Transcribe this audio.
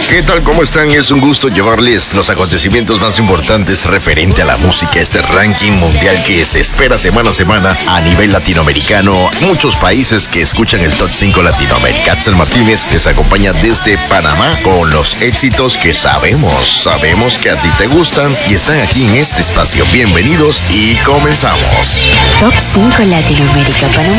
¿Qué tal? ¿Cómo están? Es un gusto llevarles los acontecimientos más importantes referente a la música, este ranking mundial que se espera semana a semana a nivel latinoamericano. Muchos países que escuchan el Top 5 Latinoamérica. Axel Martínez les acompaña desde Panamá con los éxitos que sabemos que a ti te gustan y están aquí en este espacio. Bienvenidos y comenzamos. Top 5 Latinoamérica Panamá.